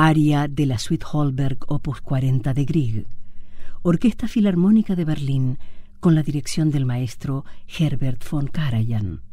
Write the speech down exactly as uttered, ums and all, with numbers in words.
aria de la Suite Holberg opus cuarenta de Grieg, Orquesta Filarmónica de Berlín con la dirección del maestro Herbert von Karajan.